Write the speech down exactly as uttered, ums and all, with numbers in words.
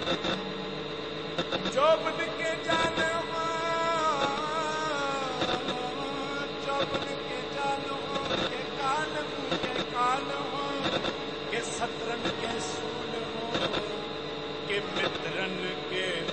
चौबन के जान हो, चौबन के जान हो, के कान हो, के कान हो, के सतरन के सूल हो, के मित्रन के